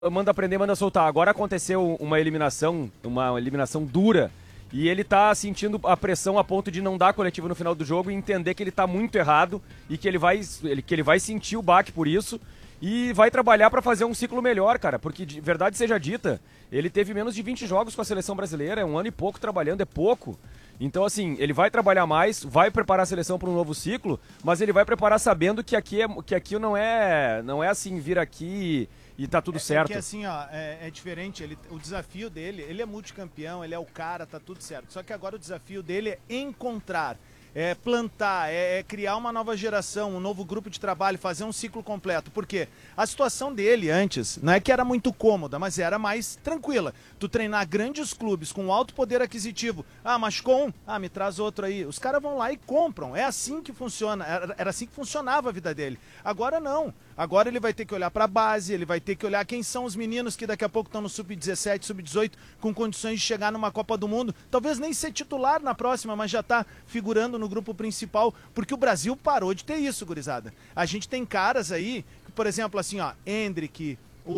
manda prender, manda soltar. Agora aconteceu uma eliminação dura, e ele tá sentindo a pressão a ponto de não dar coletiva no final do jogo e entender que ele tá muito errado e que ele vai sentir o baque por isso e vai trabalhar pra fazer um ciclo melhor, cara, porque de verdade seja dita, ele teve menos de 20 jogos com a seleção brasileira, é um ano e pouco trabalhando, é pouco. Então, assim, ele vai trabalhar mais, vai preparar a seleção para um novo ciclo, mas ele vai preparar sabendo que aqui não é assim, vir aqui e tá tudo certo. Porque assim, ó, é diferente, o desafio dele, ele é multicampeão, ele é o cara, tá tudo certo. Só que agora o desafio dele é encontrar, plantar, criar uma nova geração, um novo grupo de trabalho, fazer um ciclo completo. Porque a situação dele antes, não é que era muito cômoda, mas era mais tranquila. Tu treinar grandes clubes com alto poder aquisitivo, machucou um, me traz outro aí. Os caras vão lá e compram, é assim que funciona, era assim que funcionava a vida dele. Agora não. Agora ele vai ter que olhar para a base, ele vai ter que olhar quem são os meninos que daqui a pouco estão no sub-17, sub-18, com condições de chegar numa Copa do Mundo. Talvez nem ser titular na próxima, mas já está figurando no grupo principal, porque o Brasil parou de ter isso, gurizada. A gente tem caras aí, por exemplo, assim, ó, Endrick,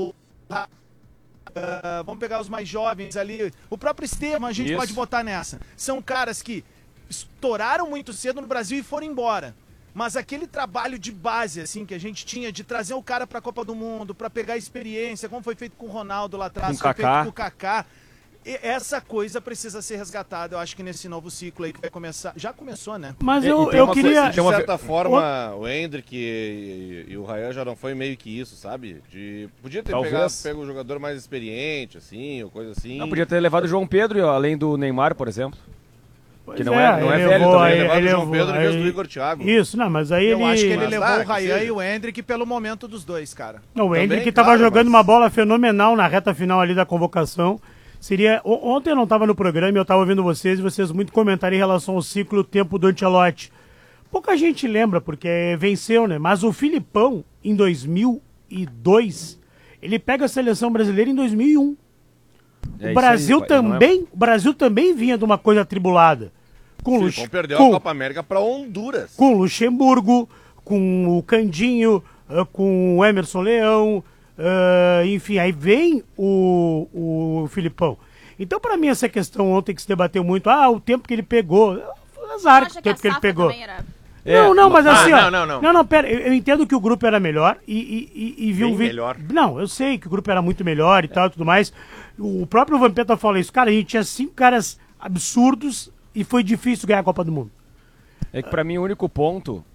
vamos pegar os mais jovens ali, o próprio Estevam, a gente pode botar nessa. São caras que estouraram muito cedo no Brasil e foram embora. Mas aquele trabalho de base, assim, que a gente tinha de trazer o cara pra Copa do Mundo, pra pegar experiência, como foi feito com o Ronaldo lá atrás, foi feito com o Kaká, essa coisa precisa ser resgatada, eu acho que nesse novo ciclo aí que vai começar. Já começou, né? Mas eu queria... De certa forma, o Endrick e o Ryan já não foi meio que isso, sabe? Podia ter pego um jogador mais experiente, assim, ou coisa assim. Não, podia ter levado o João Pedro, além do Neymar, por exemplo. Pois que não é velho também. Ele levou o João Pedro em vez do Igor Thiago. Isso, não, mas aí eu acho que ele levou o Ryan e o Endrick pelo momento dos dois, cara. Não, o Endrick tava jogando uma bola fenomenal na reta final ali da convocação. Ontem eu não estava no programa, eu estava ouvindo vocês e vocês muito comentaram em relação ao ciclo o tempo do Ancelotti. Pouca gente lembra, porque venceu, né? Mas o Filipão, em 2002, ele pega a seleção brasileira em 2001. O Brasil também vinha de uma coisa atribulada. O Filipão perdeu a Copa América para Honduras. Com o Luxemburgo, com o Candinho, com o Emerson Leão, enfim, aí vem o Filipão. Então, para mim, essa questão ontem que se debateu muito, o tempo que ele pegou, azar o tempo que ele pegou. Mas assim, Não, pera, eu entendo que o grupo era melhor e viu melhor. Não, eu sei que o grupo era muito melhor e tal e tudo mais. O próprio Vampeta falou isso, cara, a gente tinha 5 caras absurdos e foi difícil ganhar a Copa do Mundo. É que pra mim o único ponto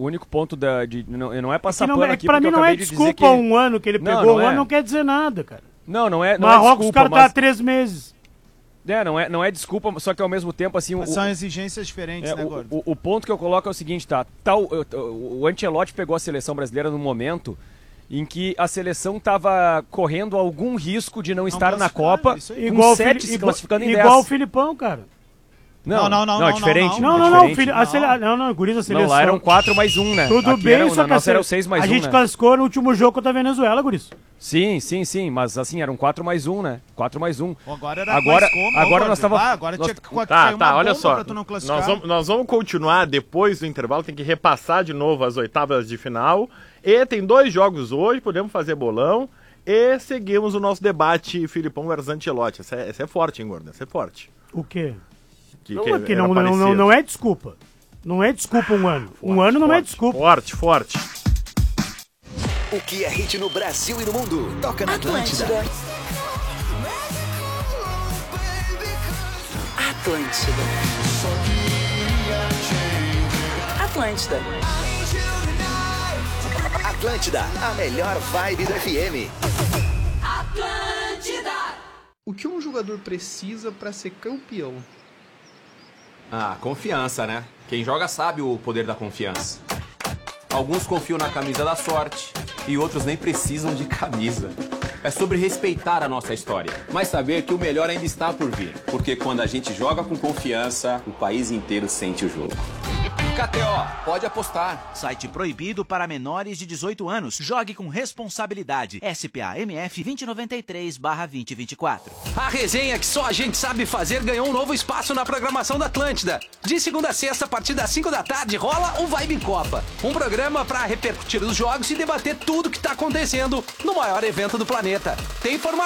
não é passar pano aqui, pra mim não é desculpa um ano que ele pegou, um ano não quer dizer nada, cara. Não é Marrocos, desculpa, os caras tá há 3 meses. Não é desculpa, só que ao mesmo tempo, assim... São exigências diferentes, né, Gordo? O ponto que eu coloco é o seguinte, tá? O Ancelotti pegou a seleção brasileira no momento em que a seleção tava correndo algum risco de não estar na Copa, com 7 se classificando em 10. Igual o Filipão, cara. Não, é diferente. Não, Guriza, a seleção. Não, lá eram 4 mais 1, né? Tudo aqui bem, só que era o 6 mais 1, a gente classificou no último jogo contra a Venezuela, Guriza. Sim, mas assim, eram 4 mais 1, né? 4 mais 1. Agora nós tava... Agora tinha que cair uma olha só, pra tu não classificar. nós vamos continuar depois do intervalo, tem que repassar de novo as oitavas de final. E tem 2 jogos hoje, podemos fazer bolão. E seguimos o nosso debate Filipão versus Ancelotti. Essa é forte, hein, Gordo? Essa é forte. O quê? Não é desculpa. Não é desculpa um ano. Um ano não é desculpa. Forte. O que é hit no Brasil e no mundo? Toca na Atlântida. Atlântida, a melhor vibe do FM. O que um jogador precisa para ser campeão? Confiança, né? Quem joga sabe o poder da confiança. Alguns confiam na camisa da sorte e outros nem precisam de camisa. É sobre respeitar a nossa história, mas saber que o melhor ainda está por vir. Porque quando a gente joga com confiança, o país inteiro sente o jogo. KTO, pode apostar. Site proibido para menores de 18 anos. Jogue com responsabilidade. SPA-MF 2093/2024. A resenha que só a gente sabe fazer ganhou um novo espaço na programação da Atlântida. De segunda a sexta, a partir das 5 da tarde, rola o Vibe em Copa. Um programa para repercutir os jogos e debater tudo que está acontecendo no maior evento do planeta. Tem informação